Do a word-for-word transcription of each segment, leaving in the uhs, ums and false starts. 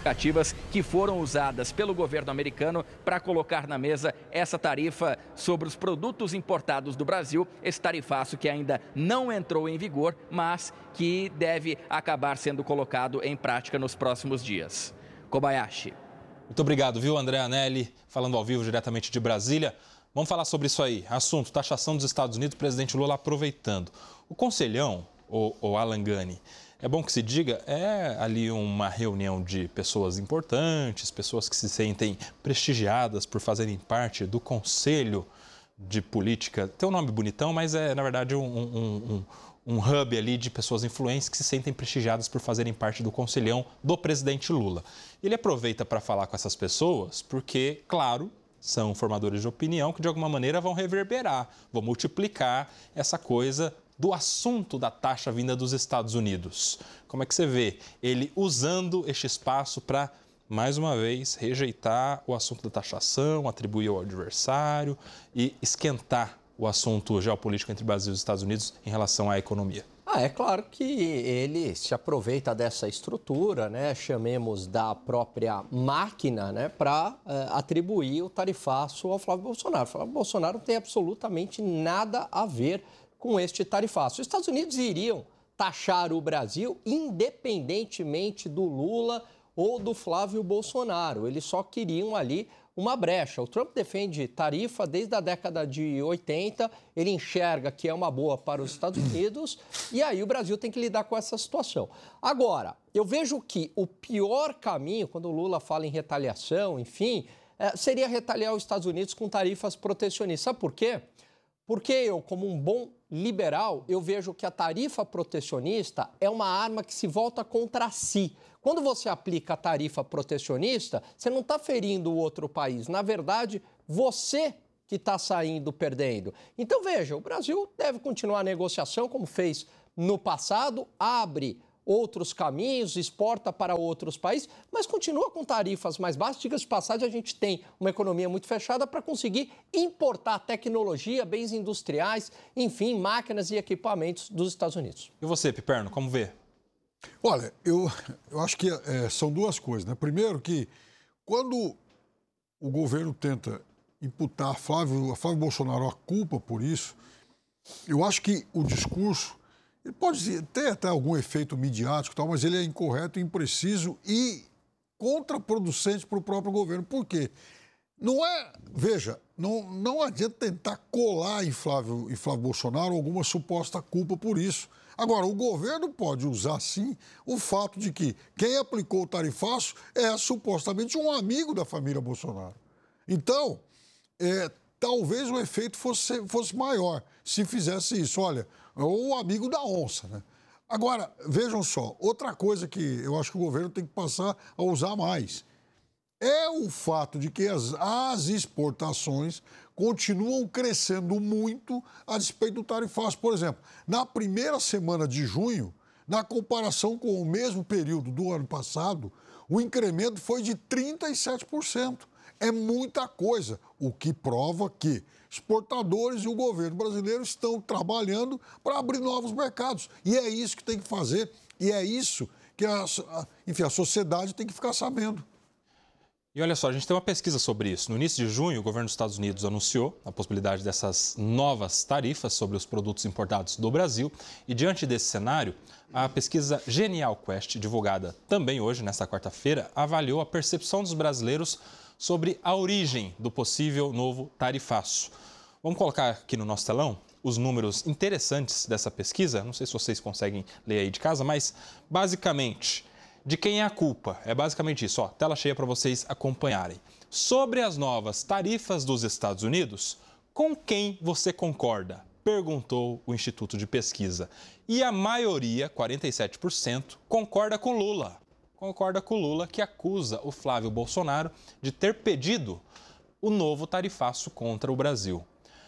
justificativas que foram usadas pelo governo americano para colocar na mesa essa tarifa sobre os produtos importados do Brasil, esse tarifaço que ainda não entrou em vigor, mas que deve acabar sendo colocado em prática nos próximos dias. Kobayashi. Muito obrigado, viu, André Anelli, falando ao vivo diretamente de Brasília. Vamos falar sobre isso aí. Assunto, taxação dos Estados Unidos, presidente Lula aproveitando. O conselhão, o, o Alan Gani, é bom que se diga, é ali uma reunião de pessoas importantes, pessoas que se sentem prestigiadas por fazerem parte do Conselho de Política. Tem um nome bonitão, mas é, na verdade, um, um, um, um hub ali de pessoas influentes que se sentem prestigiadas por fazerem parte do conselhão do presidente Lula. Ele aproveita para falar com essas pessoas porque, claro, são formadores de opinião que, de alguma maneira, vão reverberar, vão multiplicar essa coisa do assunto da taxa vinda dos Estados Unidos. Como é que você vê ele usando este espaço para, mais uma vez, rejeitar o assunto da taxação, atribuir ao adversário e esquentar o assunto geopolítico entre Brasil e Estados Unidos em relação à economia? Ah, é claro que ele se aproveita dessa estrutura, né, chamemos da própria máquina, né, para uh, atribuir o tarifaço ao Flávio Bolsonaro. O Flávio Bolsonaro não tem absolutamente nada a ver com este tarifaço. Os Estados Unidos iriam taxar o Brasil independentemente do Lula ou do Flávio Bolsonaro. Eles só queriam ali uma brecha. O Trump defende tarifa desde a década de oitenta, ele enxerga que é uma boa para os Estados Unidos e aí o Brasil tem que lidar com essa situação. Agora, eu vejo que o pior caminho, quando o Lula fala em retaliação, enfim, é, seria retaliar os Estados Unidos com tarifas protecionistas. Sabe por quê? Porque eu, como um bom liberal, eu vejo que a tarifa protecionista é uma arma que se volta contra si. Quando você aplica a tarifa protecionista, você não está ferindo o outro país. Na verdade, você que está saindo perdendo. Então, veja, o Brasil deve continuar a negociação, como fez no passado, abre outros caminhos, exporta para outros países, mas continua com tarifas mais baixas. Diga-se de passagem, a gente tem uma economia muito fechada para conseguir importar tecnologia, bens industriais, enfim, máquinas e equipamentos dos Estados Unidos. E você, Piperno, como vê? Olha, eu, eu acho que é, são duas coisas, né? Primeiro que, quando o governo tenta imputar a Flávio, a Flávio Bolsonaro a culpa por isso, eu acho que o discurso ele pode ter até algum efeito midiático, tal, mas ele é incorreto, impreciso e contraproducente para o próprio governo. Por quê? Não é, veja, não, não adianta tentar colar em Flávio, em Flávio Bolsonaro alguma suposta culpa por isso. Agora, o governo pode usar, sim, o fato de que quem aplicou o tarifaço é supostamente um amigo da família Bolsonaro. Então, é, talvez o efeito fosse, fosse maior se fizesse isso. Olha, é o amigo da onça, né? Agora, vejam só, outra coisa que eu acho que o governo tem que passar a usar mais é o fato de que as, as exportações continuam crescendo muito a despeito do tarifaço. Por exemplo, na primeira semana de junho, na comparação com o mesmo período do ano passado, o incremento foi de trinta e sete por cento. É muita coisa, o que prova que exportadores e o governo brasileiro estão trabalhando para abrir novos mercados. E é isso que tem que fazer, e é isso que a, enfim, a sociedade tem que ficar sabendo. E olha só, a gente tem uma pesquisa sobre isso. No início de junho, o governo dos Estados Unidos anunciou a possibilidade dessas novas tarifas sobre os produtos importados do Brasil. E diante desse cenário, a pesquisa Genial Quest, divulgada também hoje, nesta quarta-feira, avaliou a percepção dos brasileiros sobre a origem do possível novo tarifaço. Vamos colocar aqui no nosso telão os números interessantes dessa pesquisa. Não sei se vocês conseguem ler aí de casa, mas basicamente, de quem é a culpa? É basicamente isso, ó, tela cheia para vocês acompanharem. Sobre as novas tarifas dos Estados Unidos, com quem você concorda? Perguntou o Instituto de Pesquisa. E a maioria, quarenta e sete por cento, concorda com Lula. Concorda com Lula, que acusa o Flávio Bolsonaro de ter pedido o novo tarifaço contra o Brasil.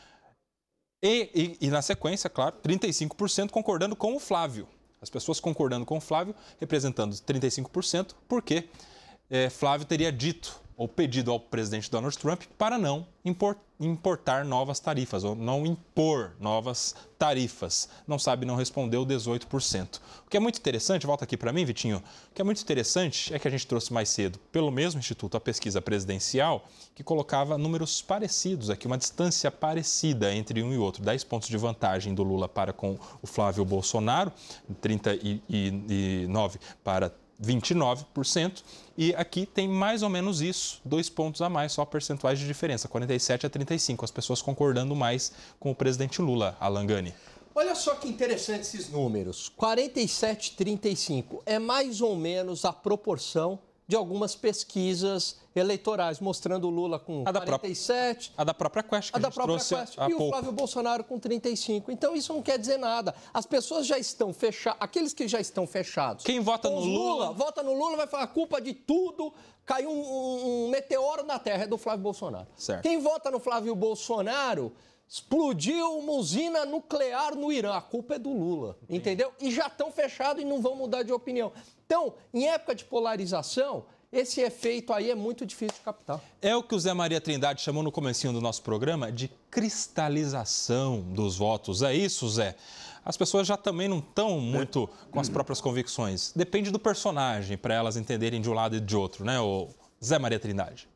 E, e, e na sequência, claro, trinta e cinco por cento concordando com o Flávio. As pessoas concordando com o Flávio, representando trinta e cinco por cento, porque é, Flávio teria dito ou pedido ao presidente Donald Trump para não importar novas tarifas, ou não impor novas tarifas. Não sabe, não respondeu dezoito por cento. O que é muito interessante, volta aqui para mim, Vitinho, o que é muito interessante é que a gente trouxe mais cedo, pelo mesmo instituto, a pesquisa presidencial, que colocava números parecidos aqui, uma distância parecida entre um e outro, dez pontos de vantagem do Lula para com o Flávio Bolsonaro, trinta e nove para vinte e nove por cento, e aqui tem mais ou menos isso, dois pontos a mais, só percentuais de diferença, quarenta e sete a trinta e cinco, as pessoas concordando mais com o presidente Lula, Alan Gani. Olha só que interessante esses números, quarenta e sete a trinta e cinco, é mais ou menos a proporção de algumas pesquisas eleitorais, mostrando o Lula com a da quarenta e sete... A da própria Quest, que a, a da própria Quest, e o Flávio Bolsonaro com trinta e cinco. Então, isso não quer dizer nada. As pessoas já estão fechadas, aqueles que já estão fechados... Quem vota no Lula... Lula... Vota no Lula, vai falar a culpa de tudo, caiu um, um, um meteoro na Terra, é do Flávio Bolsonaro. Certo. Quem vota no Flávio Bolsonaro... Explodiu uma usina nuclear no Irã. A culpa é do Lula, entendeu? E já estão fechados e não vão mudar de opinião. Então, em época de polarização, esse efeito aí é muito difícil de captar. É o que o Zé Maria Trindade chamou no comecinho do nosso programa de cristalização dos votos. É isso, Zé? As pessoas já também não estão muito com as próprias convicções. Depende do personagem para elas entenderem de um lado e de outro, né, o Zé Maria Trindade?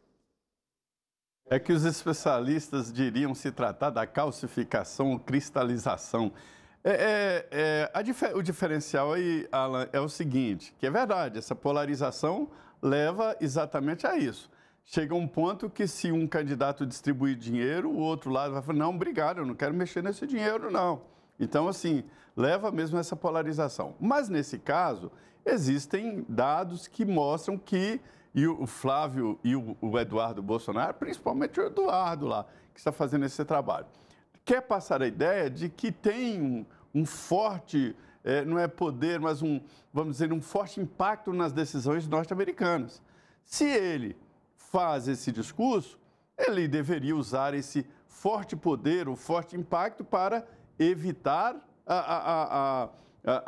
É que os especialistas diriam se tratar da calcificação ou cristalização. É, é, é, a dif- o diferencial aí, Alan, é o seguinte, que é verdade, essa polarização leva exatamente a isso. Chega um ponto que se um candidato distribuir dinheiro, o outro lado vai falar, não, obrigado, eu não quero mexer nesse dinheiro, não. Então, assim, leva mesmo essa polarização. Mas, nesse caso, existem dados que mostram que e o Flávio e o Eduardo Bolsonaro, principalmente o Eduardo lá, que está fazendo esse trabalho, quer passar a ideia de que tem um, um forte, é, não é poder, mas um, vamos dizer, um forte impacto nas decisões norte-americanas. Se ele faz esse discurso, ele deveria usar esse forte poder, o forte impacto para evitar a, a, a, a,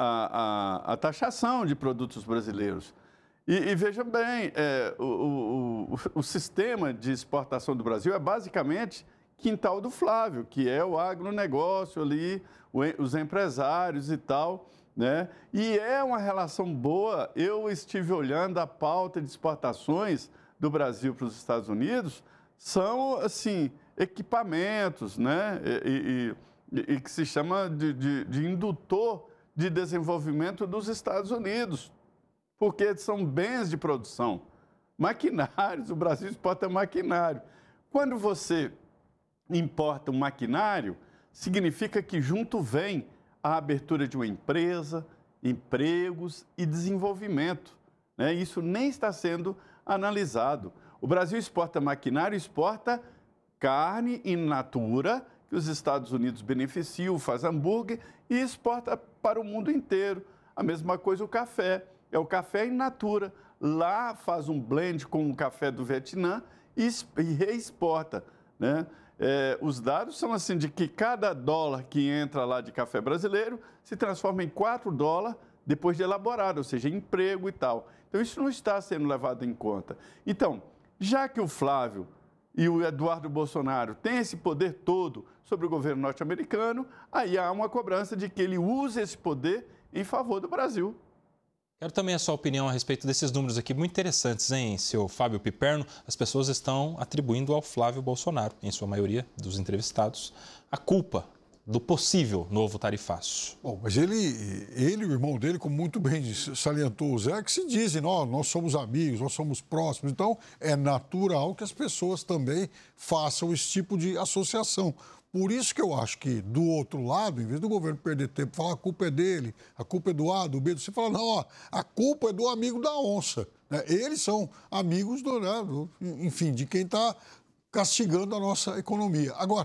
a, a taxação de produtos brasileiros. E, e veja bem, é, o, o, o sistema de exportação do Brasil é basicamente quintal do Flávio, que é o agronegócio ali, o, os empresários e tal, né? E é uma relação boa. Eu estive olhando a pauta de exportações do Brasil para os Estados Unidos, são, assim, equipamentos, né? E, e, e que se chama de, de, de indutor de desenvolvimento dos Estados Unidos, porque são bens de produção, maquinários, o Brasil exporta maquinário. Quando você importa um maquinário, significa que junto vem a abertura de uma empresa, empregos e desenvolvimento, né? Isso nem está sendo analisado. O Brasil exporta maquinário, exporta carne in natura, que os Estados Unidos beneficiam, faz hambúrguer e exporta para o mundo inteiro. A mesma coisa o café. É o café in natura. Lá faz um blend com o café do Vietnã e, e reexporta, né? É, os dados são assim de que cada dólar que entra lá de café brasileiro se transforma em quatro dólares depois de elaborado, ou seja, emprego e tal. Então, isso não está sendo levado em conta. Então, já que o Flávio e o Eduardo Bolsonaro têm esse poder todo sobre o governo norte-americano, aí há uma cobrança de que ele use esse poder em favor do Brasil. Quero também a sua opinião a respeito desses números aqui, muito interessantes, hein, seu Fábio Piperno? As pessoas estão atribuindo ao Flávio Bolsonaro, em sua maioria dos entrevistados, a culpa do possível novo tarifaço. Bom, mas ele, ele e o irmão dele, como muito bem salientou o Zé, que se dizem, nós, nós somos amigos, nós somos próximos, então é natural que as pessoas também façam esse tipo de associação. Por isso que eu acho que, do outro lado, em vez do governo perder tempo, falar a culpa é dele, a culpa é do A, do B, você fala, não, ó, a culpa é do amigo da onça. Né? Eles são amigos, do, né, do, enfim, de quem está castigando a nossa economia. Agora,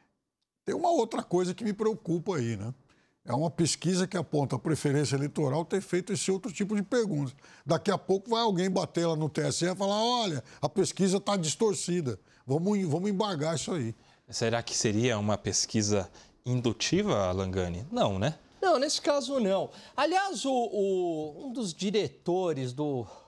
tem uma outra coisa que me preocupa aí, né? É uma pesquisa que aponta a preferência eleitoral ter feito esse outro tipo de perguntas. Daqui a pouco vai alguém bater lá no T S E e falar, olha, a pesquisa está distorcida, vamos, vamos embargar isso aí. Será que seria uma pesquisa indutiva, Alan Gani? Não, né? Não, nesse caso não. Aliás, o, o, um dos diretores do,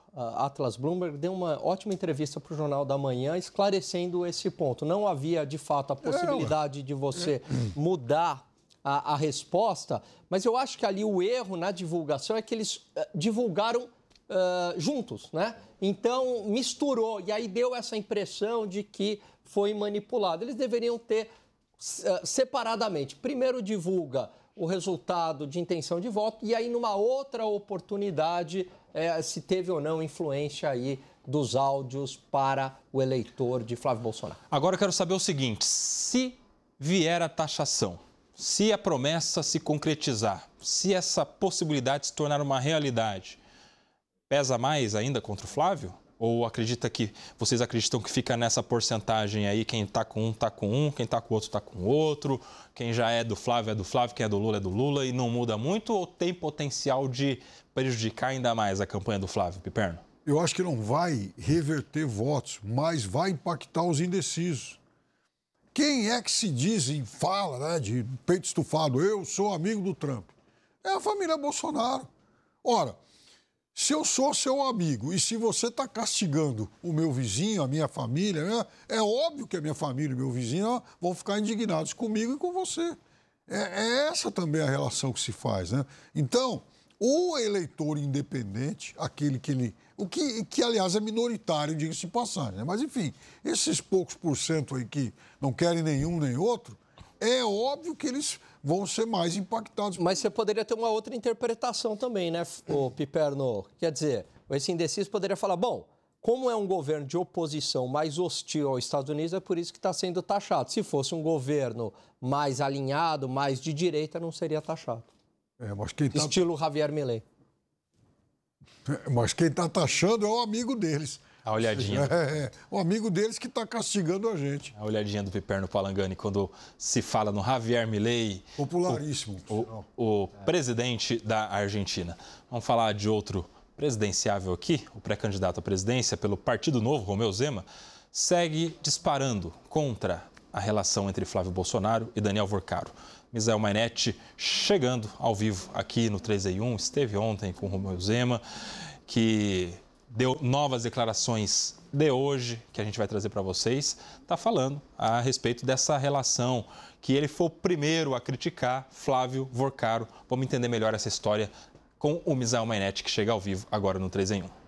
Atlas Bloomberg deu uma ótima entrevista para o Jornal da Manhã, esclarecendo esse ponto. Não havia, de fato, a possibilidade de você mudar a, a resposta, mas eu acho que ali o erro na divulgação é que eles uh, divulgaram uh, juntos, né? Então, misturou, e aí deu essa impressão de que foi manipulado. Eles deveriam ter uh, separadamente. Primeiro divulga o resultado de intenção de voto e aí, numa outra oportunidade, é, se teve ou não influência aí dos áudios para o eleitor de Flávio Bolsonaro. Agora eu quero saber o seguinte, se vier a taxação, se a promessa se concretizar, se essa possibilidade se tornar uma realidade, pesa mais ainda contra o Flávio? Ou acredita que, vocês acreditam que fica nessa porcentagem aí, quem está com um está com um, quem está com outro está com outro, quem já é do Flávio é do Flávio, quem é do Lula é do Lula e não muda muito, ou tem potencial de prejudicar ainda mais a campanha do Flávio, Piperno? Eu acho que não vai reverter votos, mas vai impactar os indecisos. Quem é que se diz e fala, né, de peito estufado, eu sou amigo do Trump? É a família Bolsonaro. Ora, se eu sou seu amigo e se você está castigando o meu vizinho, a minha família, né, é óbvio que a minha família e meu vizinho vão ficar indignados comigo e com você. É, é essa também a relação que se faz, né? Então, o eleitor independente, aquele que ele... O que, que aliás, é minoritário, diga-se de passagem, né? Mas, enfim, esses poucos por cento aí que não querem nenhum nem outro, é óbvio que eles vão ser mais impactados. Mas você poderia ter uma outra interpretação também, né, o Piperno? Quer dizer, esse indeciso poderia falar, bom, como é um governo de oposição mais hostil aos Estados Unidos, é por isso que está sendo taxado. Se fosse um governo mais alinhado, mais de direita, não seria taxado. É, mas quem tá... Estilo Javier Milei. É, mas quem está taxando é o amigo deles. A olhadinha. É, é, o amigo deles que está castigando a gente. A olhadinha do Piperno Palangani quando se fala no Javier Milei. Popularíssimo. O, o, o presidente da Argentina. Vamos falar de outro presidenciável aqui. O pré-candidato à presidência pelo Partido Novo, Romeu Zema, segue disparando contra a relação entre Flávio Bolsonaro e Daniel Vorcaro. Misael Mainetti chegando ao vivo aqui no três em um, esteve ontem com o Romeu Zema, que deu novas declarações de hoje, que a gente vai trazer para vocês, está falando a respeito dessa relação, que ele foi o primeiro a criticar Flávio Vorcaro. Vamos entender melhor essa história com o Misael Mainetti, que chega ao vivo agora no três em um.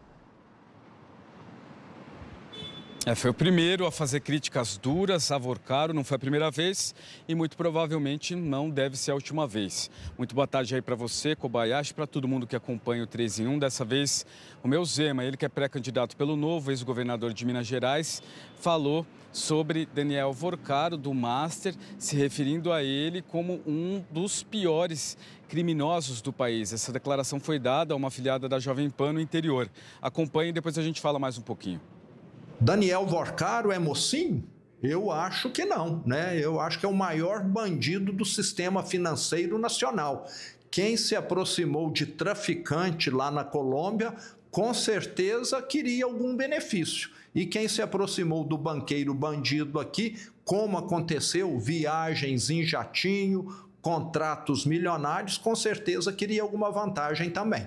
É, foi o primeiro a fazer críticas duras a Vorcaro, não foi a primeira vez e muito provavelmente não deve ser a última vez. Muito boa tarde aí para você, Kobayashi, para todo mundo que acompanha o três em um. Dessa vez, o Romeu Zema, ele que é pré-candidato pelo Novo, ex-governador de Minas Gerais, falou sobre Daniel Vorcaro, do Master, se referindo a ele como um dos piores criminosos do país. Essa declaração foi dada a uma afiliada da Jovem Pan no interior. Acompanhe e depois a gente fala mais um pouquinho. Daniel Vorcaro é mocinho? Eu acho que não, né? Eu acho que é o maior bandido do sistema financeiro nacional. Quem se aproximou de traficante lá na Colômbia, com certeza queria algum benefício. E quem se aproximou do banqueiro bandido aqui, como aconteceu, viagens em jatinho, contratos milionários, com certeza queria alguma vantagem também.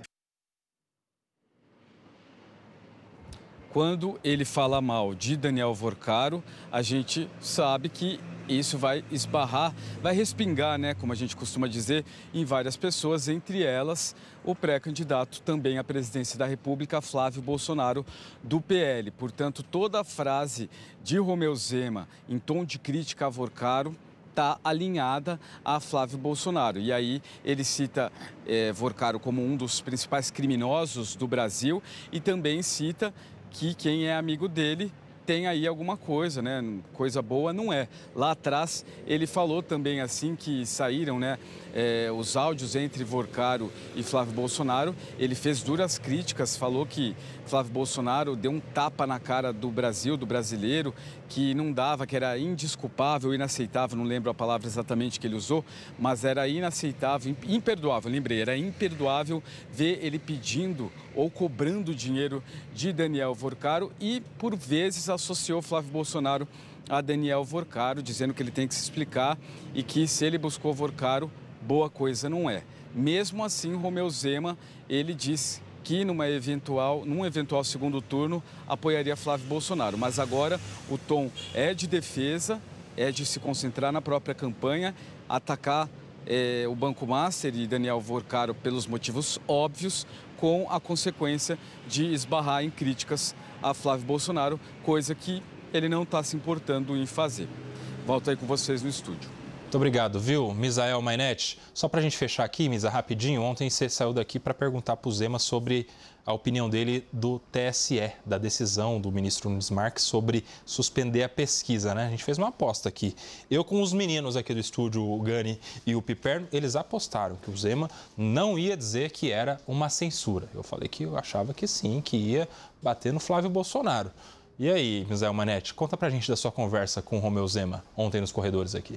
Quando ele fala mal de Daniel Vorcaro, a gente sabe que isso vai esbarrar, vai respingar, né, como a gente costuma dizer, em várias pessoas, entre elas o pré-candidato também à presidência da República, Flávio Bolsonaro, do P L. Portanto, toda a frase de Romeu Zema em tom de crítica a Vorcaro está alinhada a Flávio Bolsonaro. E aí ele cita é, Vorcaro como um dos principais criminosos do Brasil e também cita que quem é amigo dele tem aí alguma coisa, né? Coisa boa não é. Lá atrás ele falou também assim que saíram, né, é, os áudios entre Vorcaro e Flávio Bolsonaro. Ele fez duras críticas, falou que Flávio Bolsonaro deu um tapa na cara do Brasil, do brasileiro, que não dava, que era indesculpável, inaceitável, não lembro a palavra exatamente que ele usou, mas era inaceitável, imperdoável, lembrei, era imperdoável ver ele pedindo ou cobrando dinheiro de Daniel Vorcaro e, por vezes, associou Flávio Bolsonaro a Daniel Vorcaro, dizendo que ele tem que se explicar e que se ele buscou Vorcaro, boa coisa não é. Mesmo assim, Romeu Zema, ele diz que numa eventual, num eventual segundo turno apoiaria Flávio Bolsonaro. Mas agora o tom é de defesa, é de se concentrar na própria campanha, atacar é, o Banco Master e Daniel Vorcaro pelos motivos óbvios, com a consequência de esbarrar em críticas a Flávio Bolsonaro, coisa que ele não está se importando em fazer. Volto aí com vocês no estúdio. Muito obrigado, viu, Misael Mainetti? Só para a gente fechar aqui, Misa, rapidinho, ontem você saiu daqui para perguntar para o Zema sobre a opinião dele do T S E, da decisão do ministro Nunes Marques sobre suspender a pesquisa, né? A gente fez uma aposta aqui. Eu com os meninos aqui do estúdio, o Gani e o Piperno, eles apostaram que o Zema não ia dizer que era uma censura. Eu falei que eu achava que sim, que ia bater no Flávio Bolsonaro. E aí, Misael Mainetti, conta pra gente da sua conversa com o Romeu Zema ontem nos corredores aqui.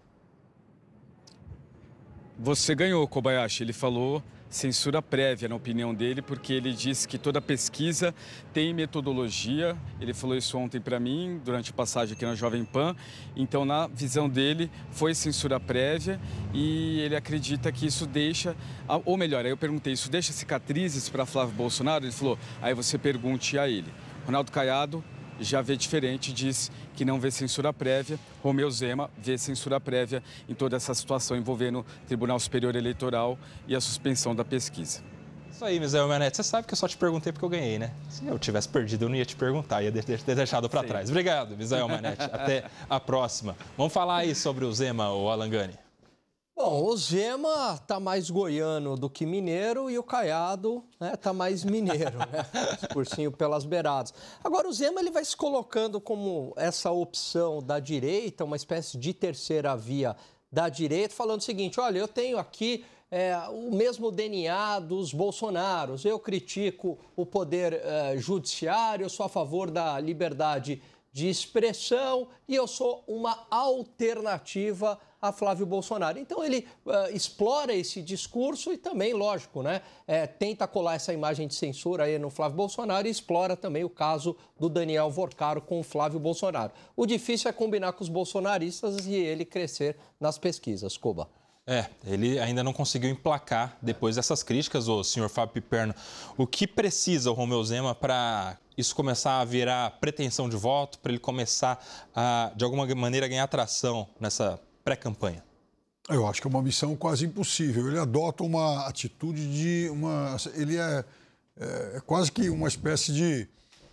Você ganhou, Kobayashi. Ele falou censura prévia, na opinião dele, porque ele disse que toda pesquisa tem metodologia. Ele falou isso ontem para mim, durante a passagem aqui na Jovem Pan. Então, na visão dele, foi censura prévia e ele acredita que isso deixa... Ou melhor, aí eu perguntei, isso deixa cicatrizes para Flávio Bolsonaro? Ele falou, aí você pergunte a ele. Ronaldo Caiado já vê diferente, diz que não vê censura prévia. Romeu Zema vê censura prévia em toda essa situação envolvendo o Tribunal Superior Eleitoral e a suspensão da pesquisa. Isso aí, Misael Mainetti. Você sabe que eu só te perguntei porque eu ganhei, né? Se eu tivesse perdido, eu não ia te perguntar, ia ter deixado para trás. Obrigado, Misael Mainetti. Até a próxima. Vamos falar aí sobre o Zema, o Alan Gani. Bom, o Zema tá mais goiano do que mineiro e o Caiado, né, tá mais mineiro, né? Discursinho pelas beiradas. Agora, o Zema ele vai se colocando como essa opção da direita, uma espécie de terceira via da direita, falando o seguinte, olha, eu tenho aqui é, o mesmo D N A dos Bolsonaros, eu critico o poder é, judiciário, eu sou a favor da liberdade de expressão e eu sou uma alternativa a Flávio Bolsonaro. Então, ele uh, explora esse discurso e também, lógico, né, é, tenta colar essa imagem de censura aí no Flávio Bolsonaro e explora também o caso do Daniel Vorcaro com o Flávio Bolsonaro. O difícil é combinar com os bolsonaristas e ele crescer nas pesquisas. Cuba. É, ele ainda não conseguiu emplacar depois dessas críticas, o senhor Fábio Piperno. O que precisa o Romeu Zema para isso começar a virar pretensão de voto, para ele começar a, de alguma maneira, ganhar atração nessa pré-campanha? Eu acho que é uma missão quase impossível. Ele adota uma atitude de uma... Ele é, é, é quase que uma espécie de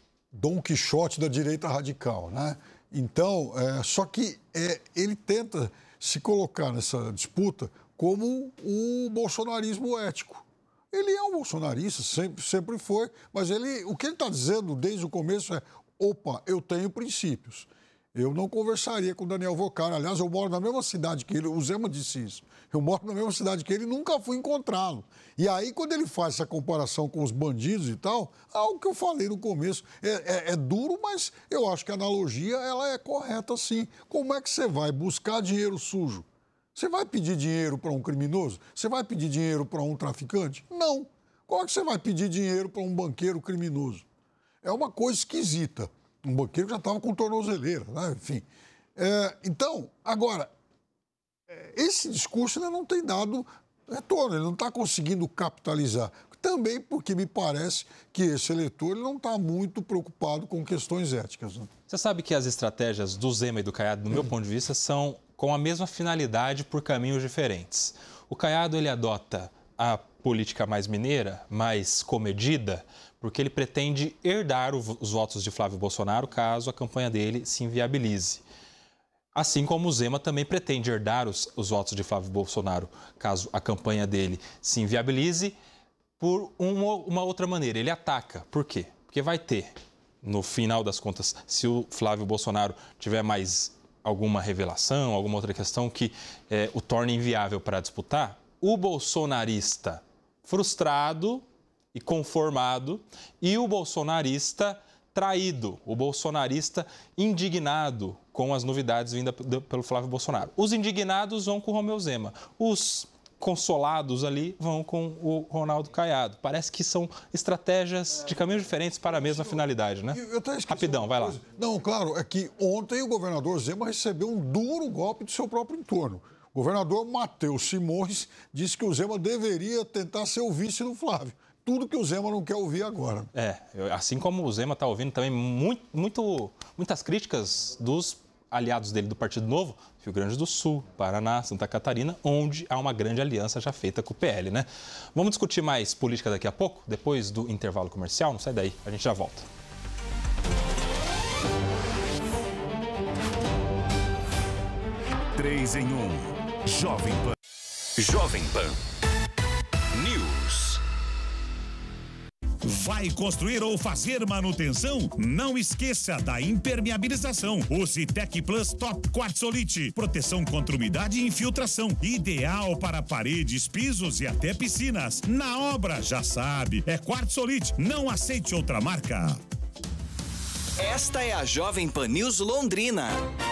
Dom Quixote da direita radical, né? Então, é, só que é, ele tenta se colocar nessa disputa como o bolsonarismo ético. Ele é um bolsonarista, sempre, sempre foi, mas ele, o que ele está dizendo desde o começo é, opa, eu tenho princípios. Eu não conversaria com o Daniel Vorcaro. Aliás, eu moro na mesma cidade que ele, o Zema disse isso. Eu moro na mesma cidade que ele e nunca fui encontrá-lo. E aí, quando ele faz essa comparação com os bandidos e tal, algo que eu falei no começo, é, é, é duro, mas eu acho que a analogia ela é correta, sim. Como é que você vai buscar dinheiro sujo? Você vai pedir dinheiro para um criminoso? Você vai pedir dinheiro para um traficante? Não. Como é que você vai pedir dinheiro para um banqueiro criminoso? É uma coisa esquisita. Um banqueiro já estava com tornozeleira, né? Enfim. É, então, agora, esse discurso ainda não tem dado retorno, ele não está conseguindo capitalizar. Também porque me parece que esse eleitor ele não está muito preocupado com questões éticas. Né? Você sabe que as estratégias do Zema e do Caiado, do meu ponto de vista, são com a mesma finalidade por caminhos diferentes. O Caiado ele adota a política mais mineira, mais comedida, porque ele pretende herdar os votos de Flávio Bolsonaro caso a campanha dele se inviabilize. Assim como o Zema também pretende herdar os, os votos de Flávio Bolsonaro caso a campanha dele se inviabilize por uma, uma outra maneira. Ele ataca. Por quê? Porque vai ter, no final das contas, se o Flávio Bolsonaro tiver mais alguma revelação, alguma outra questão que é, o torne inviável para disputar, o bolsonarista frustrado e conformado e o bolsonarista traído, o bolsonarista indignado com as novidades vindas pelo Flávio Bolsonaro. Os indignados vão com o Romeu Zema, os consolados ali vão com o Ronaldo Caiado. Parece que são estratégias de caminhos diferentes para a mesma finalidade, né? Eu até esqueci Rapidão, vai lá. Não, claro, é que ontem o governador Zema recebeu um duro golpe do seu próprio entorno. O governador Matheus Simões disse que o Zema deveria tentar ser o vice do Flávio. tudo que o Zema não quer ouvir agora. É, assim como o Zema está ouvindo também muito, muito, muitas críticas dos aliados dele do Partido Novo, Rio Grande do Sul, Paraná, Santa Catarina, onde há uma grande aliança já feita com o P L, né? Vamos discutir mais política daqui a pouco, depois do intervalo comercial. Não sai daí, a gente já volta. três em um. Jovem Pan. Jovem Pan News. Vai construir ou fazer manutenção? Não esqueça da impermeabilização. O Citec Plus Top Quartzolite. Proteção contra umidade e infiltração. Ideal para paredes, pisos e até piscinas. Na obra, já sabe, é Quartzolite. Não aceite outra marca. Esta é a Jovem Pan News Londrina.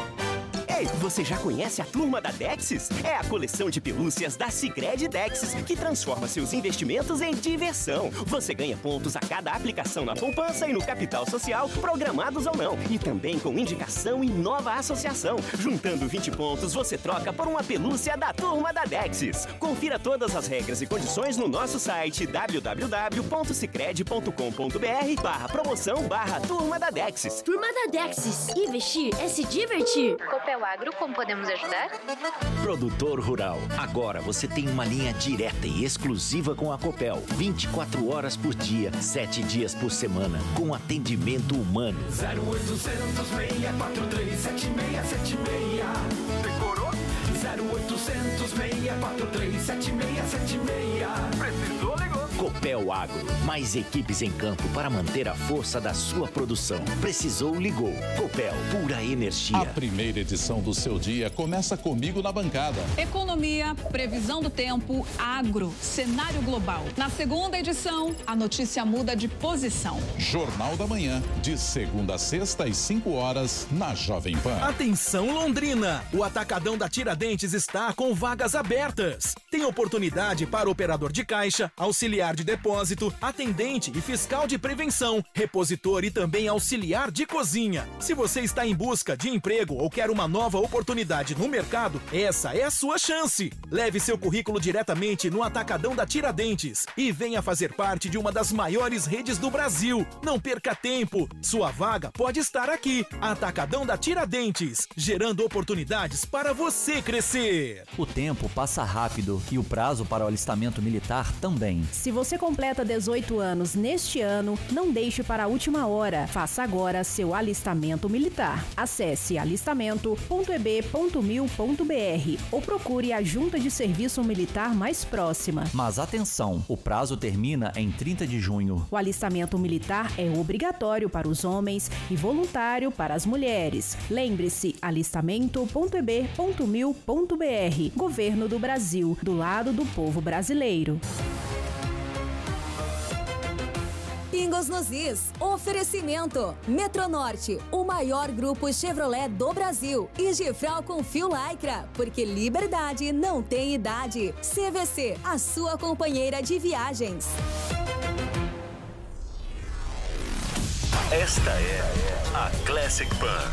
Ei, você já conhece a Turma da Dexis? É a coleção de pelúcias da Sicredi Dexis, que transforma seus investimentos em diversão. Você ganha pontos a cada aplicação na poupança e no capital social, programados ou não. E também com indicação e nova associação. Juntando vinte pontos, você troca por uma pelúcia da Turma da Dexis. Confira todas as regras e condições no nosso site w w w ponto sicredi ponto com ponto b r barra promoção barra Turma da Dexis. Turma da Dexis. Investir é se divertir. Copel Agro, como podemos ajudar? Produtor rural. Agora você tem uma linha direta e exclusiva com a Copel. vinte e quatro horas por dia, sete dias por semana, com atendimento humano. zero oitocentos, seis quatro três, sete seis sete seis. Decorou? zero oitocentos, seis quatro três, sete seis sete seis. Precisou, ligou. Copel Agro. Mais equipes em campo para manter a força da sua produção. Precisou, ligou. Copel, pura energia. A primeira edição do seu dia começa comigo na bancada. Economia, previsão do tempo, agro, cenário global. Na segunda edição, a notícia muda de posição. Jornal da Manhã, de segunda a sexta às cinco horas, na Jovem Pan. Atenção Londrina, o Atacadão da Tiradentes está com vagas abertas. Tem oportunidade para operador de caixa, auxiliar de depósito, atendente e fiscal de prevenção, repositor e também auxiliar de cozinha. Se você está em busca de emprego ou quer uma nova oportunidade no mercado, essa é a sua chance. Leve seu currículo diretamente no Atacadão da Tiradentes e venha fazer parte de uma das maiores redes do Brasil. Não perca tempo, sua vaga pode estar aqui. Atacadão da Tiradentes, gerando oportunidades para você crescer. O tempo passa rápido e o prazo para o alistamento militar também. Se você completa dezoito anos neste ano, não deixe para a última hora. Faça agora seu alistamento militar. Acesse alistamento ponto e b ponto mil ponto b r ou procure a junta de serviço militar mais próxima. Mas atenção, o prazo termina em trinta de junho. O alistamento militar é obrigatório para os homens e voluntário para as mulheres. Lembre-se, alistamento ponto e b ponto mil ponto b r. Governo do Brasil, do lado do povo brasileiro. Pingos nos Is. Oferecimento. Metronorte, o maior grupo Chevrolet do Brasil. E Gifral com fio Lycra, porque liberdade não tem idade. C V C, a sua companheira de viagens. Esta é a Classic Pan.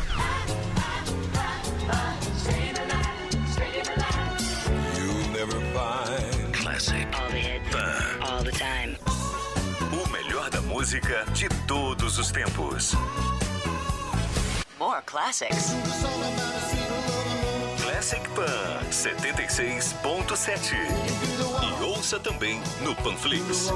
You'll never find Classic All the hits, Pan. all the time. O melhor da música de todos os tempos. More classics. Classic Pan setenta e seis ponto sete. E ouça também no Panflix.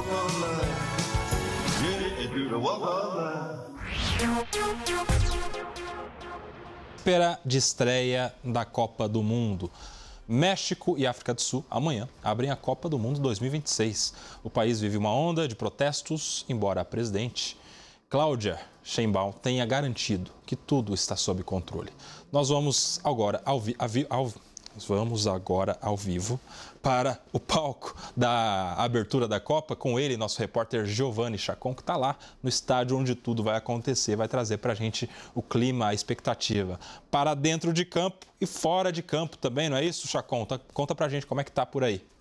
Espera de estreia da Copa do Mundo. México e África do Sul, amanhã, abrem a Copa do Mundo dois mil e vinte e seis. O país vive uma onda de protestos, embora a presidente Cláudia Sheinbaum tenha garantido que tudo está sob controle. Nós vamos agora ao, vi, ao, nós vamos agora ao vivo para o palco da abertura da Copa, com ele, nosso repórter Giovanni Chacon, que está lá no estádio onde tudo vai acontecer, vai trazer para a gente o clima, a expectativa, para dentro de campo e fora de campo também, não é isso, Chacon? Conta para a gente como é que está por aí.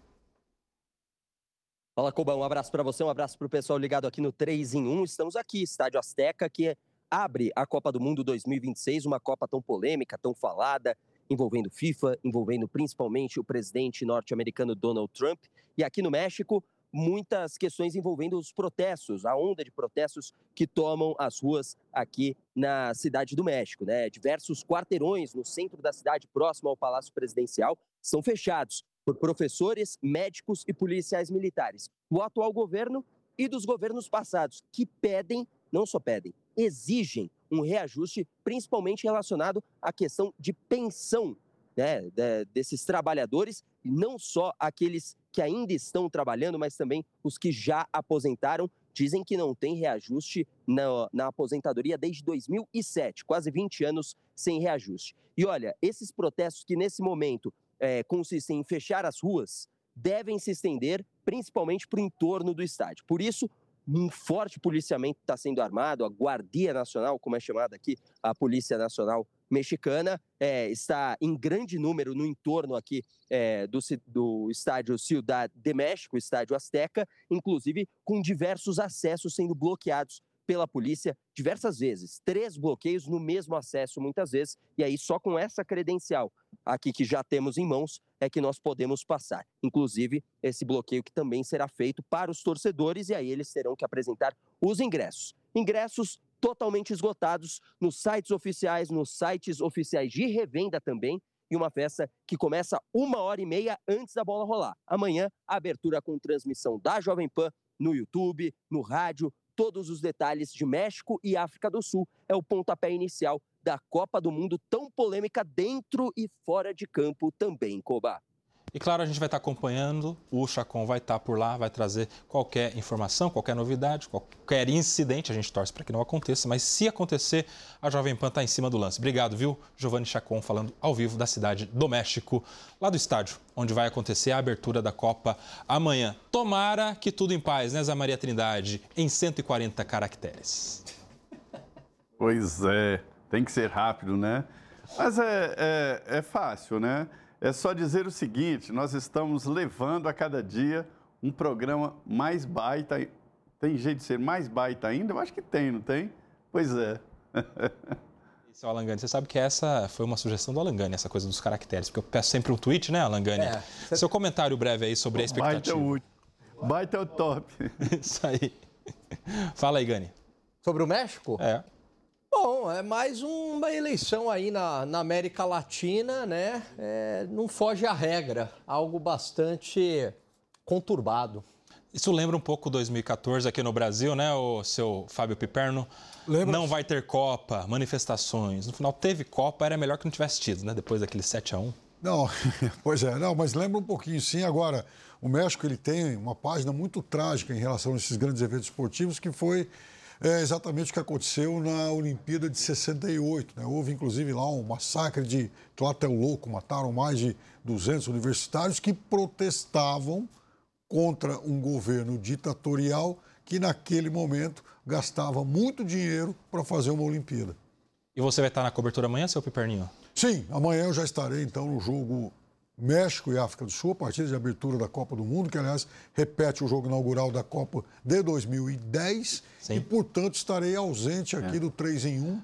Fala, Cobão, um abraço para você, um abraço para o pessoal ligado aqui no três em um. Estamos aqui, Estádio Azteca, que abre a Copa do Mundo dois mil e vinte e seis, uma Copa tão polêmica, tão falada, envolvendo FIFA, envolvendo principalmente o presidente norte-americano Donald Trump. E aqui no México, muitas questões envolvendo os protestos, a onda de protestos que tomam as ruas aqui na Cidade do México, né? Diversos quarteirões no centro da cidade, próximo ao Palácio Presidencial, são fechados por professores, médicos e policiais militares. O atual governo e dos governos passados, que pedem, não só pedem, exigem um reajuste, principalmente relacionado à questão de pensão, né, desses trabalhadores, e não só aqueles que ainda estão trabalhando, mas também os que já aposentaram. Dizem que não tem reajuste na, na aposentadoria desde dois mil e sete, quase vinte anos sem reajuste. E olha, esses protestos que nesse momento é, consistem em fechar as ruas, devem se estender principalmente para o entorno do estádio. Por isso, um forte policiamento está sendo armado, a Guardia Nacional, como é chamada aqui, a Polícia Nacional Mexicana, é, está em grande número no entorno aqui é, do, do estádio Ciudad de México, estádio Azteca, inclusive com diversos acessos sendo bloqueados pela polícia diversas vezes. Três bloqueios no mesmo acesso muitas vezes, e aí só com essa credencial aqui que já temos em mãos é que nós podemos passar. Inclusive, esse bloqueio que também será feito para os torcedores, e aí eles terão que apresentar os ingressos. Ingressos totalmente esgotados nos sites oficiais, nos sites oficiais de revenda também, e uma festa que começa uma hora e meia antes da bola rolar. Amanhã, a abertura com transmissão da Jovem Pan no YouTube, no rádio, todos os detalhes de México e África do Sul. É o pontapé inicial da Copa do Mundo, tão polêmica dentro e fora de campo também, Coba. E claro, a gente vai estar acompanhando, o Chacon vai estar por lá, vai trazer qualquer informação, qualquer novidade, qualquer incidente, a gente torce para que não aconteça, mas se acontecer, a Jovem Pan está em cima do lance. Obrigado, viu? Giovanni Chacon falando ao vivo da Cidade do México, lá do estádio, onde vai acontecer a abertura da Copa amanhã. Tomara que tudo em paz, né, Zé Maria Trindade, em cento e quarenta caracteres. Pois é, tem que ser rápido, né? Mas é, é, é fácil, né? É só dizer o seguinte, nós estamos levando a cada dia um programa mais baita. Tem jeito de ser mais baita ainda? Eu acho que tem, não tem? Pois é. Isso, Alan Gani, você sabe que essa foi uma sugestão do Alan Gani, essa coisa dos caracteres, porque eu peço sempre um tweet, né, Alan Gani? É, você... Seu comentário breve aí sobre a expectativa. Baita é o, baita é o top. Isso aí. Fala aí, Gani. Sobre o México? É. Bom, é mais uma eleição aí na, na América Latina, né? É, não foge à regra, algo bastante conturbado. Isso lembra um pouco dois mil e quatorze aqui no Brasil, né, o seu Fábio Piperno? Lembra? Não vai ter Copa, manifestações. No final teve Copa, era melhor que não tivesse tido, né? Depois daquele sete a um. Não, pois é, não, mas lembra um pouquinho sim. Agora, o México ele tem uma página muito trágica em relação a esses grandes eventos esportivos, que foi é, exatamente o que aconteceu na Olimpíada de sessenta e oito. Né? Houve, inclusive, lá um massacre de Tlatelolco, mataram mais de duzentos universitários que protestavam contra um governo ditatorial que, naquele momento, gastava muito dinheiro para fazer uma Olimpíada. E você vai estar na cobertura amanhã, seu Piperninho? Sim, amanhã eu já estarei, então, no jogo México e África do Sul, a partida de abertura da Copa do Mundo, que, aliás, repete o jogo inaugural da Copa de dois mil e dez. Sim. E, portanto, estarei ausente aqui é. do três em um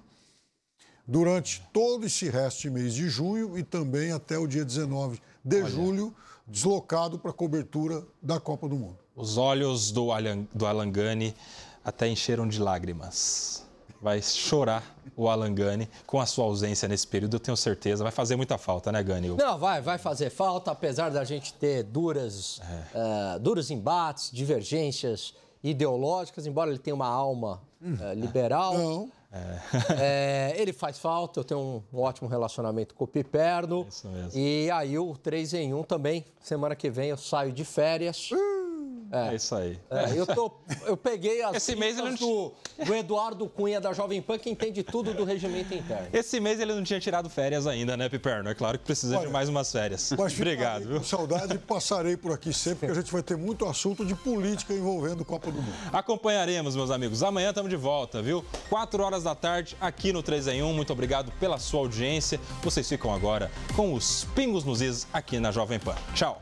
durante todo esse resto de mês de junho e também até o dia dezenove de Olha. julho, deslocado para a cobertura da Copa do Mundo. Os olhos do Alan, do Alan Gani até encheram de lágrimas. Vai chorar o Alan Gani com a sua ausência nesse período, eu tenho certeza. Vai fazer muita falta, né, Gani? Não, vai, vai fazer falta, apesar da gente ter duras, é. uh, duros embates, divergências ideológicas, embora ele tenha uma alma uh, liberal. Não. É. É, ele faz falta, eu tenho um, um ótimo relacionamento com o Piperno. Isso mesmo. E aí o três em um também. Semana que vem eu saio de férias. É, é isso aí. É, eu, tô, eu peguei as Esse mês ele não... do, do Eduardo Cunha da Jovem Pan, que entende tudo do regimento interno. Esse mês ele não tinha tirado férias ainda, né, Piperno? É claro que precisa Olha, de mais umas férias. Obrigado, viu? Com saudade e passarei por aqui sempre, porque a gente vai ter muito assunto de política envolvendo Copa do Mundo. Acompanharemos, meus amigos. Amanhã estamos de volta, viu? Quatro horas da tarde, aqui no três em um. Muito obrigado pela sua audiência. Vocês ficam agora com os Pingos nos Is aqui na Jovem Pan. Tchau.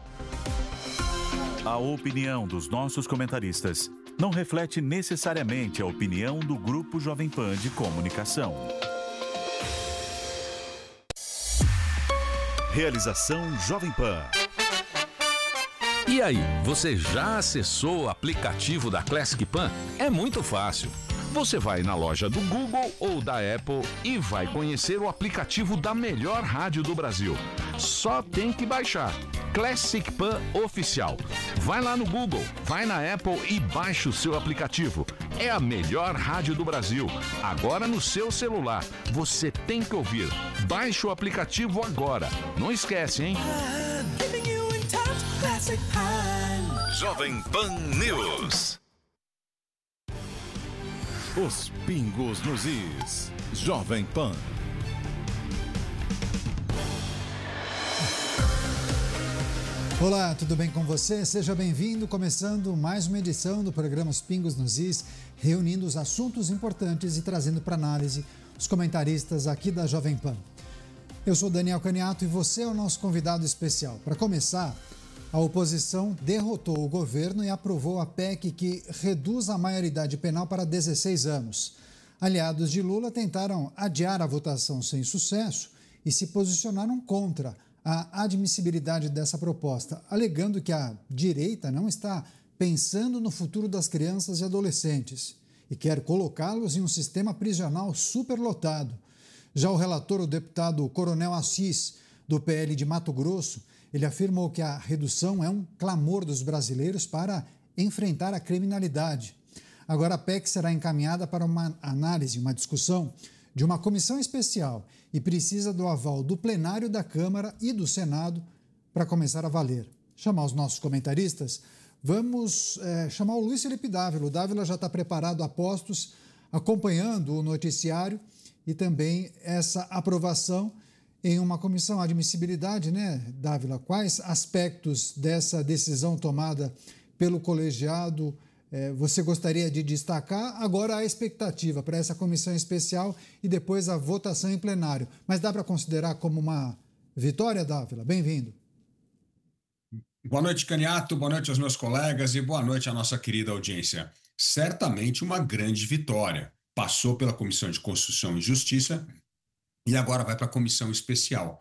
A opinião dos nossos comentaristas não reflete necessariamente a opinião do Grupo Jovem Pan de Comunicação. Realização Jovem Pan. E aí, você já acessou o aplicativo da Classic Pan? É muito fácil. Você vai na loja do Google ou da Apple e vai conhecer o aplicativo da melhor rádio do Brasil. Só tem que baixar. Classic Pan Oficial. Vai lá no Google, vai na Apple e baixa o seu aplicativo. É a melhor rádio do Brasil. Agora no seu celular. Você tem que ouvir. Baixe o aplicativo agora. Não esquece, hein? Jovem Pan News. Os pingos nos is. Jovem Pan. Olá, tudo bem com você? Seja bem-vindo, começando mais uma edição do programa Os Pingos nos Is, reunindo os assuntos importantes e trazendo para análise os comentaristas aqui da Jovem Pan. Eu sou Daniel Caniato e você é o nosso convidado especial. Para começar, a oposição derrotou o governo e aprovou a P E C que reduz a maioridade penal para dezesseis anos. Aliados de Lula tentaram adiar a votação sem sucesso e se posicionaram contra a admissibilidade dessa proposta, alegando que a direita não está pensando no futuro das crianças e adolescentes e quer colocá-los em um sistema prisional superlotado. Já o relator, o deputado Coronel Assis, do P L de Mato Grosso, ele afirmou que a redução é um clamor dos brasileiros para enfrentar a criminalidade. Agora a P E C será encaminhada para uma análise, uma discussão de uma comissão especial e precisa do aval do plenário da Câmara e do Senado para começar a valer. Chamar os nossos comentaristas, vamos é, chamar o Luiz Felipe Dávila. O Dávila já está preparado a postos, acompanhando o noticiário e também essa aprovação em uma comissão. Admissibilidade, né, Dávila? Quais aspectos dessa decisão tomada pelo colegiado É, você gostaria de destacar? Agora a expectativa para essa comissão especial e depois a votação em plenário. Mas dá para considerar como uma vitória, Dávila? Bem-vindo. Boa noite, Caniato. Boa noite aos meus colegas e boa noite à nossa querida audiência. Certamente uma grande vitória. Passou pela Comissão de Constituição e Justiça e agora vai para a comissão especial.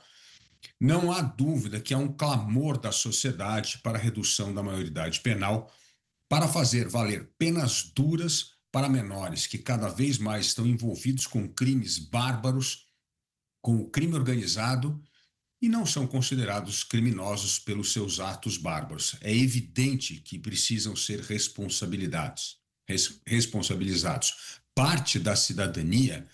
Não há dúvida que há um clamor da sociedade para a redução da maioridade penal, para fazer valer penas duras para menores que cada vez mais estão envolvidos com crimes bárbaros, com o crime organizado e não são considerados criminosos pelos seus atos bárbaros. É evidente que precisam ser responsabilizados. Res, responsabilizados. Parte da cidadania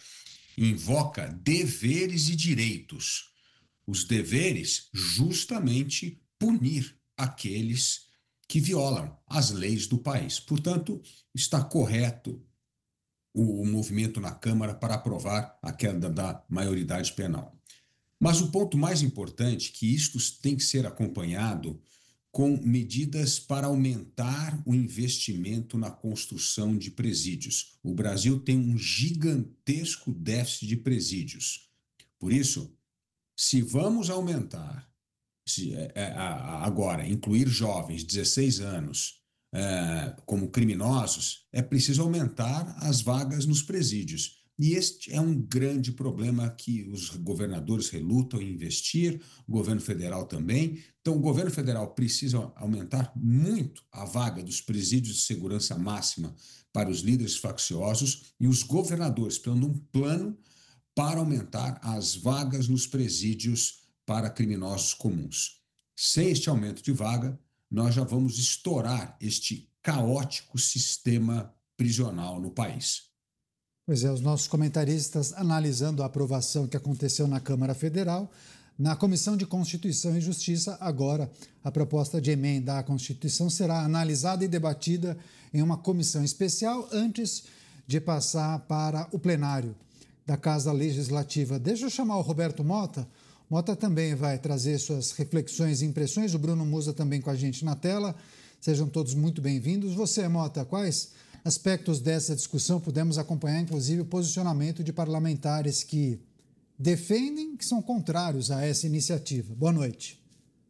invoca deveres e direitos. Os deveres, justamente, punir aqueles que violam as leis do país. Portanto, está correto o, o movimento na Câmara para aprovar a queda da maioridade penal. Mas o ponto mais importante é que isto tem que ser acompanhado com medidas para aumentar o investimento na construção de presídios. O Brasil tem um gigantesco déficit de presídios. Por isso, se vamos aumentar Se, é, é, agora, incluir jovens de dezesseis anos é, como criminosos, é preciso aumentar as vagas nos presídios. E este é um grande problema que os governadores relutam em investir, o governo federal também. Então, o governo federal precisa aumentar muito a vaga dos presídios de segurança máxima para os líderes facciosos e os governadores precisam de um plano para aumentar as vagas nos presídios para criminosos comuns. Sem este aumento de vaga, nós já vamos estourar este caótico sistema prisional no país. Pois é, os nossos comentaristas analisando a aprovação que aconteceu na Câmara Federal. Na Comissão de Constituição e Justiça, agora, a proposta de emenda à Constituição será analisada e debatida em uma comissão especial antes de passar para o plenário da Casa Legislativa. Deixa eu chamar o Roberto Mota. Mota também vai trazer suas reflexões e impressões. O Bruno Musa também com a gente na tela. Sejam todos muito bem-vindos. Você, Mota, quais aspectos dessa discussão pudemos acompanhar, inclusive o posicionamento de parlamentares que defendem, que são contrários a essa iniciativa? Boa noite.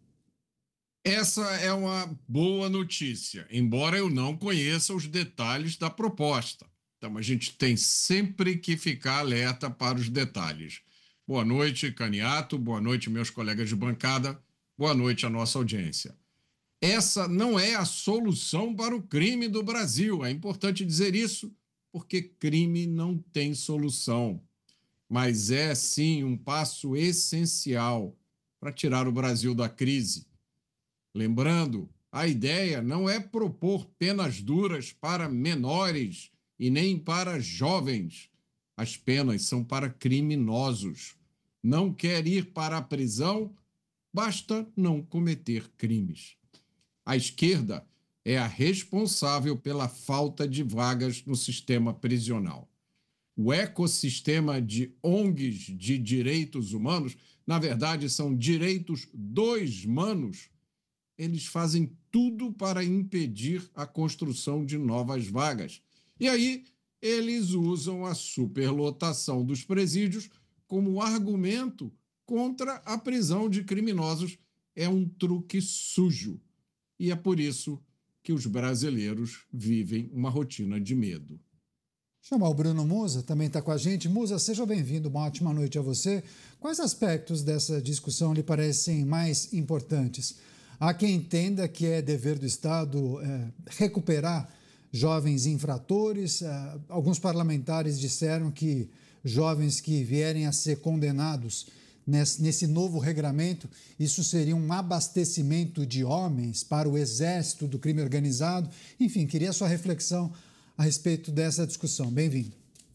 Essa é uma boa notícia, embora eu não conheça os detalhes da proposta. Então, a gente tem sempre que ficar alerta para os detalhes. Boa noite, Caniato. Boa noite, meus colegas de bancada. Boa noite à nossa audiência. essa não é a solução para o crime do Brasil. É importante dizer isso, porque crime não tem solução. Mas é, sim, um passo essencial para tirar o Brasil da crise. Lembrando, a ideia não é propor penas duras para menores e nem para jovens. As penas são para criminosos. Não quer ir para a prisão? Basta não cometer crimes. A esquerda é a responsável pela falta de vagas no sistema prisional. O ecossistema de O N Gs de direitos humanos, na verdade, são direitos dos manos, eles fazem tudo para impedir a construção de novas vagas. E aí, eles usam a superlotação dos presídios como argumento contra a prisão de criminosos. É um truque sujo. E é por isso que os brasileiros vivem uma rotina de medo. Chamar o Bruno Musa, também está com a gente. Musa, seja bem-vindo, uma ótima noite a você. Quais aspectos dessa discussão lhe parecem mais importantes? Há quem entenda que é dever do Estado é, recuperar jovens infratores. É, alguns parlamentares disseram que jovens que vierem a ser condenados nesse, nesse novo regramento, isso seria um abastecimento de homens para o exército do crime organizado. Enfim, queria a sua reflexão a respeito dessa discussão. Bem-vindo.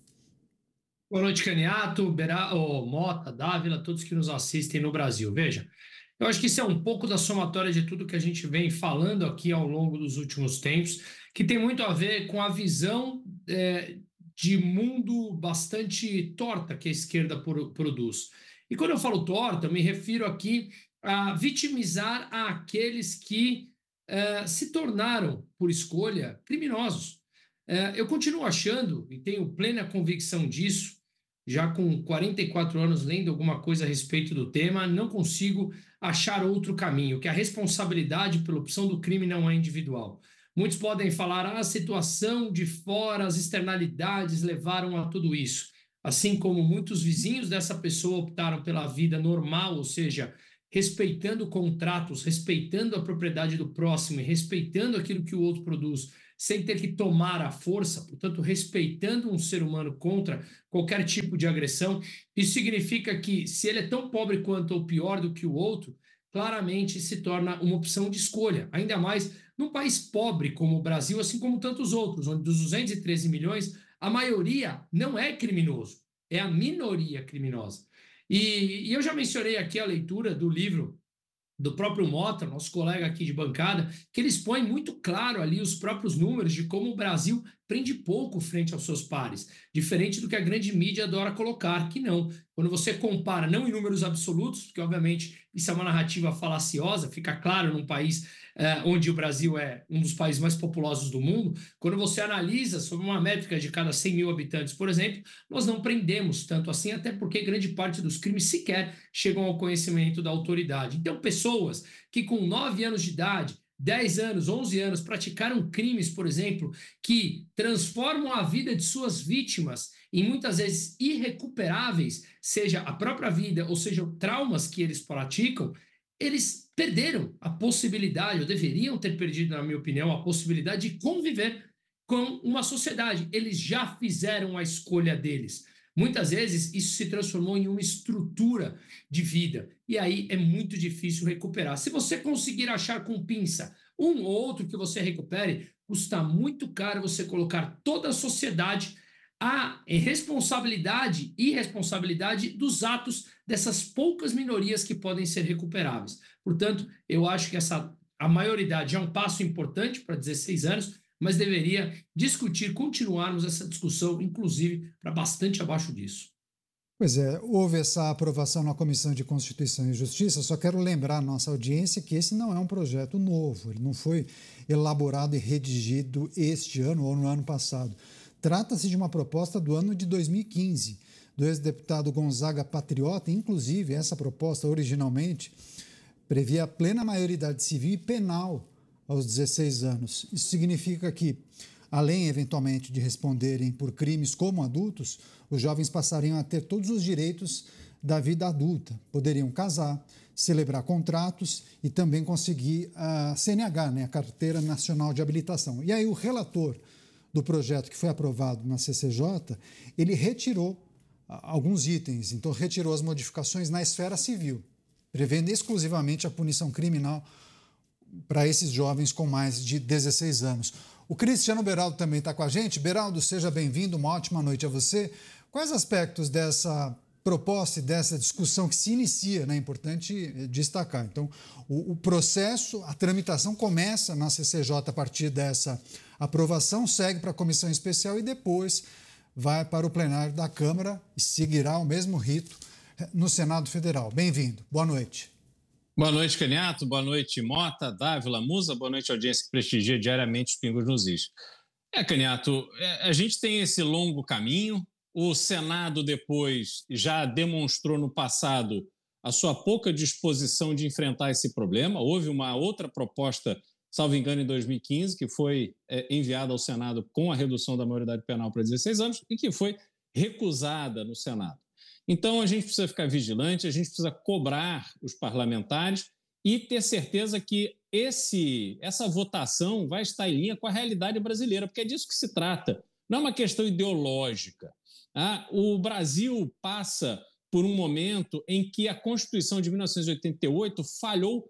Boa noite, Caniato, Berá, oh, Mota, Dávila, todos que nos assistem no Brasil. Veja, eu acho que isso é um pouco da somatória de tudo que a gente vem falando aqui ao longo dos últimos tempos, que tem muito a ver com a visão é, de mundo bastante torta que a esquerda por, produz. E quando eu falo torta, eu me refiro aqui a vitimizar aqueles que é, se tornaram, por escolha, criminosos. É, eu continuo achando, e tenho plena convicção disso, já com quarenta e quatro anos lendo alguma coisa a respeito do tema, não consigo achar outro caminho, que a responsabilidade pela opção do crime não é individual. Muitos podem falar, ah, a situação de fora, as externalidades levaram a tudo isso. Assim como muitos vizinhos dessa pessoa optaram pela vida normal, ou seja, respeitando contratos, respeitando a propriedade do próximo e respeitando aquilo que o outro produz, sem ter que tomar a força, portanto, respeitando um ser humano contra qualquer tipo de agressão. Isso significa que, se ele é tão pobre quanto ou pior do que o outro, claramente se torna uma opção de escolha, ainda mais num país pobre como o Brasil, assim como tantos outros, onde dos duzentos e treze milhões, a maioria não é criminoso, é a minoria criminosa. E, e eu já mencionei aqui a leitura do livro do próprio Mota, nosso colega aqui de bancada, que ele expõe muito claro ali os próprios números de como o Brasil prende pouco frente aos seus pares, diferente do que a grande mídia adora colocar, que não. Quando você compara, não em números absolutos, porque obviamente isso é uma narrativa falaciosa, fica claro num país eh, onde o Brasil é um dos países mais populosos do mundo, quando você analisa sobre uma métrica de cada cem mil habitantes, por exemplo, nós não prendemos tanto assim, até porque grande parte dos crimes sequer chegam ao conhecimento da autoridade. Então, pessoas que com nove anos de idade, dez anos, onze anos, praticaram crimes, por exemplo, que transformam a vida de suas vítimas em muitas vezes irrecuperáveis, seja a própria vida ou seja traumas que eles praticam, eles perderam a possibilidade, ou deveriam ter perdido, na minha opinião, a possibilidade de conviver com uma sociedade. Eles já fizeram a escolha deles. Muitas vezes isso se transformou em uma estrutura de vida e aí é muito difícil recuperar. Se você conseguir achar com pinça um ou outro que você recupere, custa muito caro você colocar toda a sociedade à responsabilidade e irresponsabilidade dos atos dessas poucas minorias que podem ser recuperáveis. Portanto, eu acho que essa, a maioridade é um passo importante para dezesseis anos, mas deveria discutir, continuarmos essa discussão, inclusive, para bastante abaixo disso. Pois é, houve essa aprovação na Comissão de Constituição e Justiça, só quero lembrar à nossa audiência que esse não é um projeto novo, ele não foi elaborado e redigido este ano ou no ano passado. Trata-se de uma proposta do ano de dois mil e quinze, do ex-deputado Gonzaga Patriota. Inclusive, essa proposta originalmente previa a plena maioridade civil e penal aos dezesseis anos. Isso significa que, além, eventualmente, de responderem por crimes como adultos, os jovens passariam a ter todos os direitos da vida adulta. Poderiam casar, celebrar contratos e também conseguir a C N H, né, a Carteira Nacional de Habilitação. E aí o relator do projeto que foi aprovado na C C J, ele retirou alguns itens, então retirou as modificações na esfera civil, prevendo exclusivamente a punição criminal para esses jovens com mais de dezesseis anos. O Cristiano Beraldo também está com a gente. Beraldo, seja bem-vindo, uma ótima noite a você. Quais aspectos dessa proposta e dessa discussão que se inicia, né? É importante destacar. Então, o, o processo, a tramitação começa na C C J a partir dessa aprovação, segue para a comissão especial e depois vai para o plenário da Câmara e seguirá o mesmo rito no Senado Federal. Bem-vindo. Boa noite. Boa noite, Caniato. Boa noite, Mota, Dávila, Musa. Boa noite, audiência que prestigia diariamente os Pingos nos Is. É, Caniato, a gente tem esse longo caminho. O Senado depois já demonstrou no passado a sua pouca disposição de enfrentar esse problema. Houve uma outra proposta, salvo engano, em dois mil e quinze, que foi é, enviada ao Senado com a redução da maioridade penal para dezesseis anos e que foi recusada no Senado. Então, a gente precisa ficar vigilante, a gente precisa cobrar os parlamentares e ter certeza que esse, essa votação vai estar em linha com a realidade brasileira, porque é disso que se trata. Não é uma questão ideológica. Ah, o Brasil passa por um momento em que a Constituição de mil novecentos e oitenta e oito falhou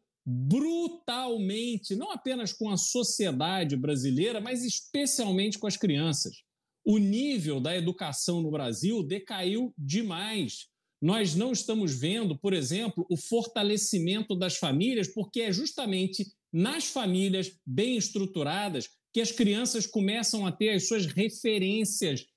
brutalmente, não apenas com a sociedade brasileira, mas especialmente com as crianças. O nível da educação no Brasil decaiu demais. Nós não estamos vendo, por exemplo, o fortalecimento das famílias, porque é justamente nas famílias bem estruturadas que as crianças começam a ter as suas referências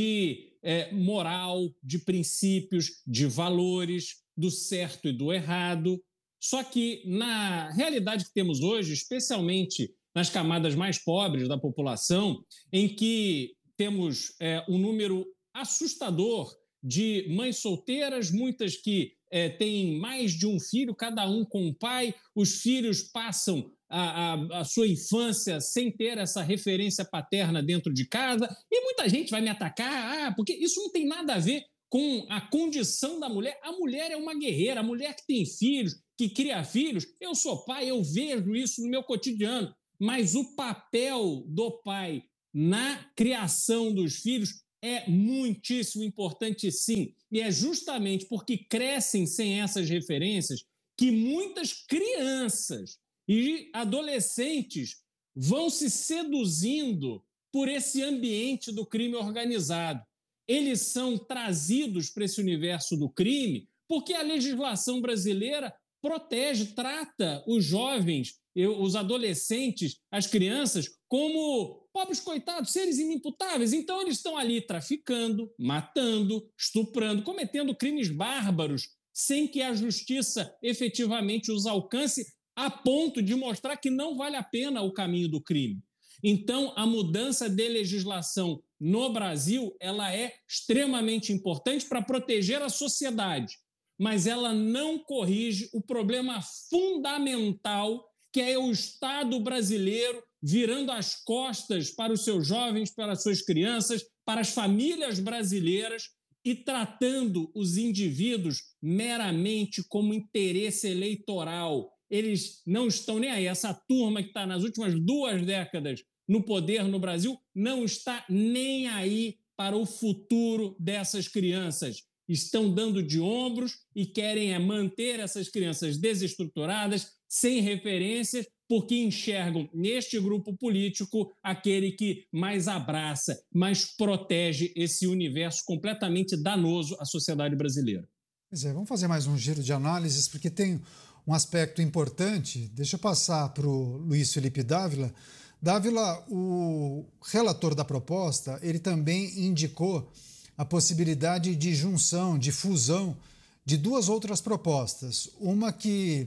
de é, moral, de princípios, de valores, do certo e do errado. Só que, na realidade que temos hoje, especialmente nas camadas mais pobres da população, em que temos é, um número assustador de mães solteiras, muitas que é, têm mais de um filho, cada um com um pai, os filhos passam a, a, a sua infância sem ter essa referência paterna dentro de casa, e muita gente vai me atacar, ah, porque isso não tem nada a ver com a condição da mulher. A mulher é uma guerreira, a mulher que tem filhos, que cria filhos, eu sou pai, eu vejo isso no meu cotidiano, mas o papel do pai na criação dos filhos é muitíssimo importante, sim. E é justamente porque crescem sem essas referências que muitas crianças e adolescentes vão se seduzindo por esse ambiente do crime organizado. Eles são trazidos para esse universo do crime porque a legislação brasileira protege, trata os jovens, os adolescentes, as crianças, como pobres coitados, seres inimputáveis. Então, eles estão ali traficando, matando, estuprando, cometendo crimes bárbaros, sem que a justiça efetivamente os alcance a ponto de mostrar que não vale a pena o caminho do crime. Então, a mudança de legislação no Brasil, ela é extremamente importante para proteger a sociedade, mas ela não corrige o problema fundamental, que é o Estado brasileiro virando as costas para os seus jovens, para as suas crianças, para as famílias brasileiras e tratando os indivíduos meramente como interesse eleitoral. Eles não estão nem aí. Essa turma que está nas últimas duas décadas no poder no Brasil não está nem aí para o futuro dessas crianças. Estão dando de ombros e querem é manter essas crianças desestruturadas, sem referências, porque enxergam neste grupo político aquele que mais abraça, mais protege esse universo completamente danoso à sociedade brasileira. Pois é, vamos fazer mais um giro de análises, porque tem um aspecto importante. Deixa eu passar para o Luiz Felipe Dávila. Dávila, o relator da proposta, ele também indicou a possibilidade de junção, de fusão de duas outras propostas. Uma que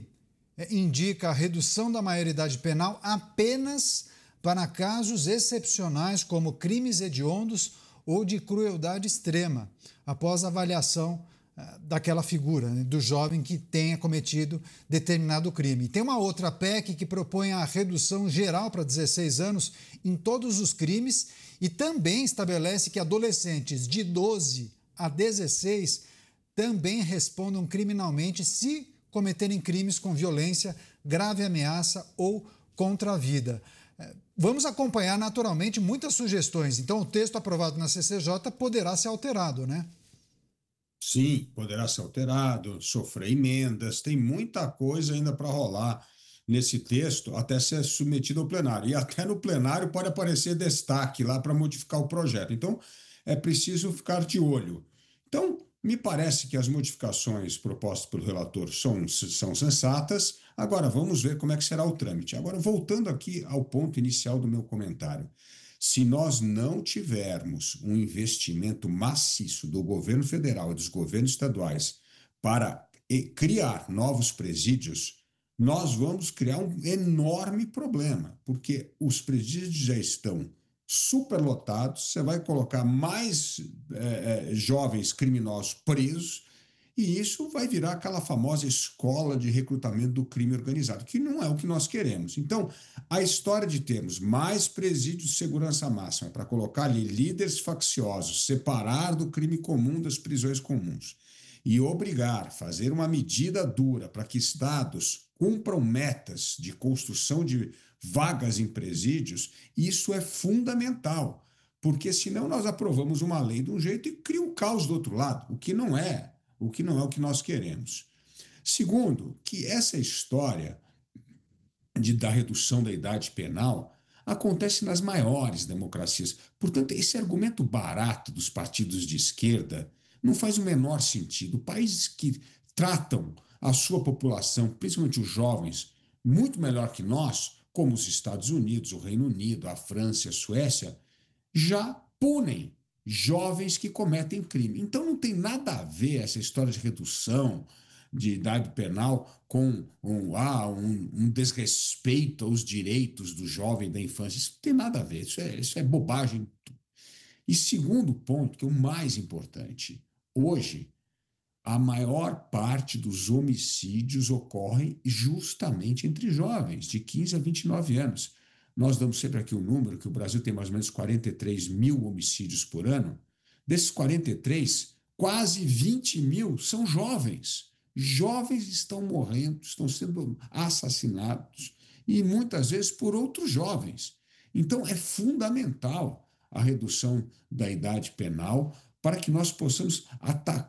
indica a redução da maioridade penal apenas para casos excepcionais, como crimes hediondos ou de crueldade extrema, após a avaliação daquela figura, né, do jovem que tenha cometido determinado crime. Tem uma outra P E C que propõe a redução geral para dezesseis anos em todos os crimes e também estabelece que adolescentes de doze a dezesseis também respondam criminalmente se cometerem crimes com violência, grave ameaça ou contra a vida. Vamos acompanhar naturalmente muitas sugestões. Então, o texto aprovado na C C J poderá ser alterado, né? Sim, poderá ser alterado, sofrer emendas, tem muita coisa ainda para rolar nesse texto até ser submetido ao plenário. E até no plenário pode aparecer destaque lá para modificar o projeto. Então, é preciso ficar de olho. Então, me parece que as modificações propostas pelo relator são, são sensatas. Agora, vamos ver como é que será o trâmite. Agora, voltando aqui ao ponto inicial do meu comentário. Se nós não tivermos um investimento maciço do governo federal e dos governos estaduais para criar novos presídios, nós vamos criar um enorme problema, porque os presídios já estão superlotados, você vai colocar mais é, é, jovens criminosos presos, e isso vai virar aquela famosa escola de recrutamento do crime organizado, que não é o que nós queremos. Então, a história de termos mais presídios de segurança máxima para colocar ali líderes facciosos, separar do crime comum das prisões comuns e obrigar, fazer uma medida dura para que estados cumpram metas de construção de vagas em presídios, isso é fundamental, porque senão nós aprovamos uma lei de um jeito e cria um caos do outro lado, o que não é. O que não é o que nós queremos. Segundo, que essa história de, da redução da idade penal acontece nas maiores democracias. Portanto, esse argumento barato dos partidos de esquerda não faz o menor sentido. Países que tratam a sua população, principalmente os jovens, muito melhor que nós, como os Estados Unidos, o Reino Unido, a França, a Suécia, já punem jovens que cometem crime. Então não tem nada a ver essa história de redução de idade penal com um, ah, um, um desrespeito aos direitos do jovem da infância. Isso não tem nada a ver, isso é, isso é bobagem. E segundo ponto, que é o mais importante, hoje a maior parte dos homicídios ocorrem justamente entre jovens, de quinze a vinte e nove anos. Nós damos sempre aqui o número que o Brasil tem mais ou menos quarenta e três mil homicídios por ano. Desses quarenta e três, quase vinte mil são jovens. Jovens estão morrendo, estão sendo assassinados, e muitas vezes por outros jovens. Então, é fundamental a redução da idade penal para que nós possamos